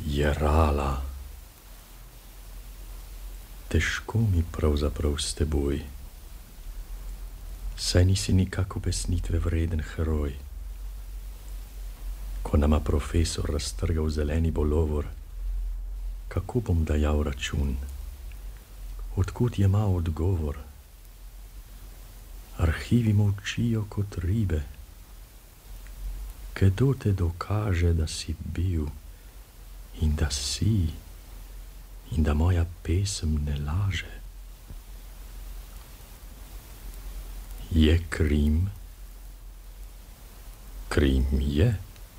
Jerala. Težko mi pravzaprav s teboj, saj nisi nikako besnitve vreden heroj. Ko nama profesor raztrgal zeleni bolovor, kako bom dajal račun, odkud je mal odgovor? Arhivi molčijo kot ribe. Kdo te dokaže, da si bil in da si in da moja pesem ne laže? Je Krim? Krim je.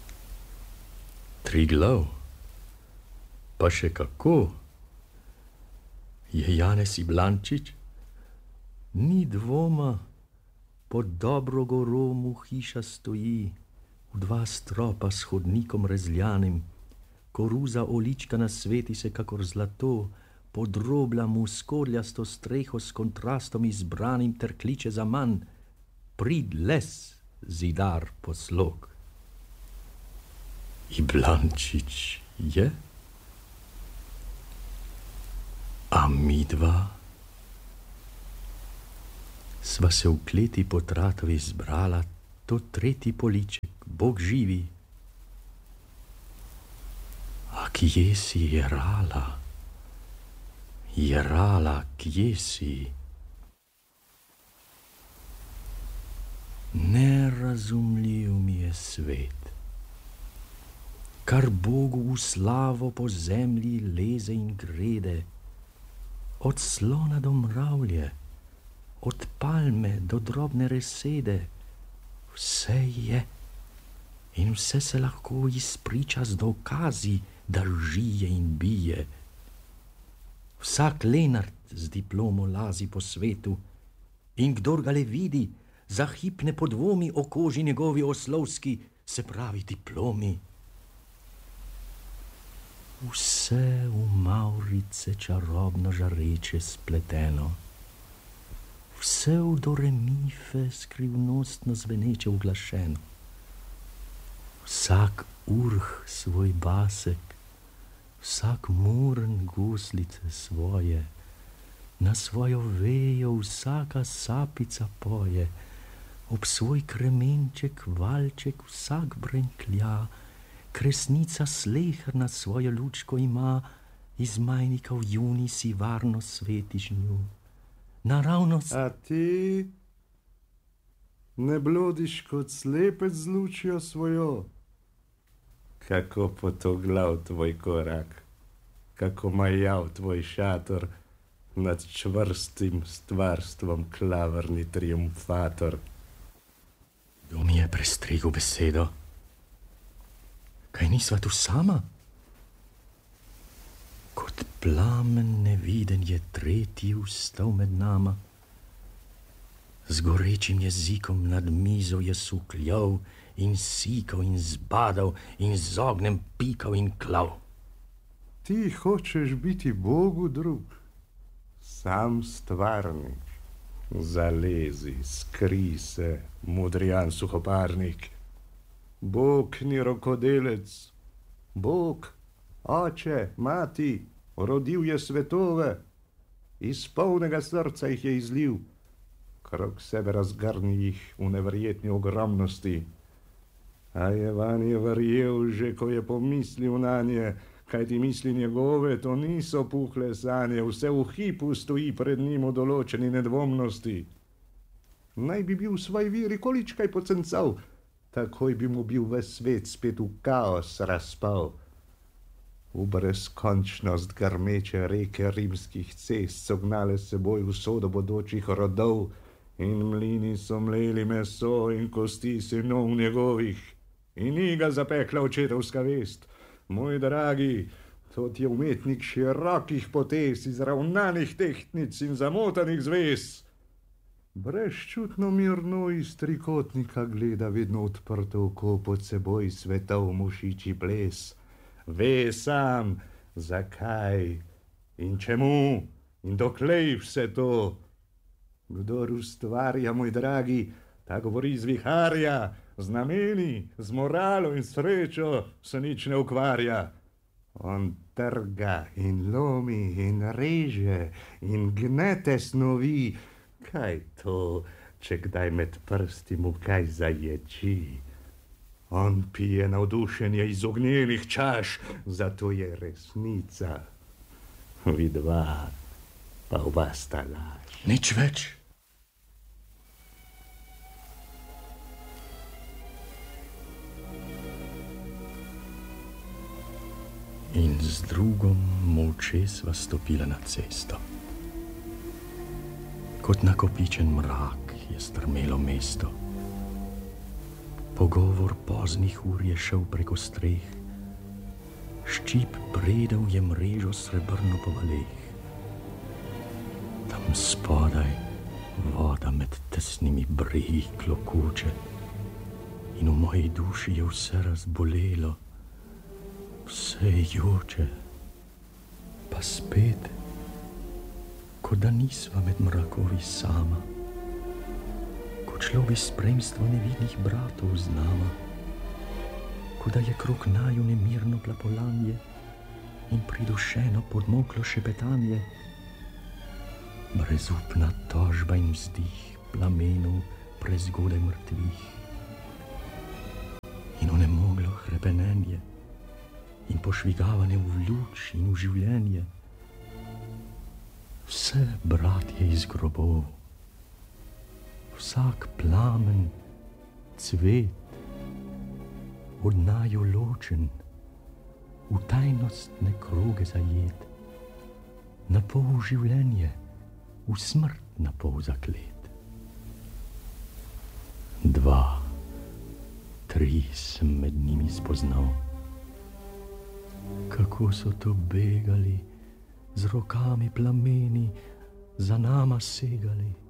Triglav? Pa še kako? Je Janez Iblančič? Ni dvoma, pod dobro goro mu hiša stoji, v dva stropa s hodnikom rezljanim, koruza olička na sveti se kakor zlato, podrobla mu skorljasto streho s kontrastom izbranim ter kliče za manj: prid les, zidar poslog. Iblančič je? A midva sva se v kleti po tratovi zbrala, to tretji poliček, Bog živi. A kje si, Jerala? Jerala, kje si? Nerazumljiv mi je svet, kar Bogu v slavo po zemlji leze in grede, od slona do mravlje, od palme do drobne resede, vse je in vse se lahko izpriča z dokazi, da žije in bije. Vsak Lenart z diplomo lazi po svetu in kdor ga le vidi, za hip ne podvomi o koži njegovi oslovski, se pravi diplomi. Vse v mavrice čarobno žareče spleteno, vse v doremife skrivnostno zveneče uglašeno. Vsak urh svoj basek, vsak murn guslice svoje, na svojo vejo vsaka sapica poje, ob svoj kremenček, valček vsak brenklja, kresnica sleherna svojo lučko ima, iz majnika v juni si varno svetiš nju. Naravnost... A ti ne blodiš kot slepec z lučjo svojo? Kako potoglav tvoj korak, kako majav tvoj šator, nad čvrstim stvarstvom klavrni triumfator. Kdo mi je prestregel besedo? Kaj nisva tu sama? Kot plamen neviden je tretji vstal med nama. Z gorečim jezikom nad mizo je sukljal in sikal in zbadal in z ognjem pikal in klav. Ti hočeš biti Bogu drug, sam stvarnik. Zalezi, skri se, Modrijan suhoparnik. Bog ni rokodelec. Bog, oče, mati, rodil je svetove, iz polnega srca jih je izlil, krog sebe razgrni jih v neverjetni ogromnosti. A je vanje verjel že, ko je pomislil nanje, kajti misli njegove to niso puhle sanje, vse v hipu stoji pred njim v določeni nedvomnosti. Naj bi bil v svoj veri količkaj potencal, takoj bi mu bil ves svet spet v kaos razpal. V brezkončnost grmeče reke rimskih cest so gnale s seboj usodo bodočih rodov in mlini so mleli meso in kosti sinov njegovih in ni ga zapekla očetovska vest. Moj dragi, to ti je umetnik širokih potez, izravnanih tehtnic in zamotanih zvez. Brezčutno mirno iz trikotnika gleda vedno odprto oko pod seboj svetov mušiči ples. Ve sam, zakaj in čemu in doklej vse to. Kdor ustvarja, moj dragi, ta govori z viharja, z nameni, z moralo in srečo se nič ne ukvarja. On trga in lomi in reže in gnete snovi. Kaj to, če kdaj med prsti mu kaj zaječi? On pije navdušenje iz ognjenih čaš, zato je resnica. Vidva, pa oba sta laž. Nič več. In z drugom molče sva stopila na cesto. Kot nakopičen mrak je strmelo mesto. Pogovor poznih ur je šel preko streh. Ščip predel je mrežo srebrno po valeh. Tam spodaj voda med tesnimi bregi klokoče in v moji duši je vse razbolelo. Vse joče, pa spet, kot da nisva med mrakovi sama, kot šlo bi spremstvo nevidnih bratov z nama, kot da je krog naju nemirno plapolanje in pridušeno podmoklo šepetanje, brezupna tožba in vzdih plamenov prezgodaj mrtvih in onemoglo hrepenenje in pošvigavanje v luč in v življenje. Vse bratje iz grobov, vsak plamen, cvet, od naju ločen, v tajnostne kroge zajet, na pol življenje, v smrt na pol zaklet. 2, 3 sem med njimi spoznal. Kako so to begali, z rokami plameni za nama segali.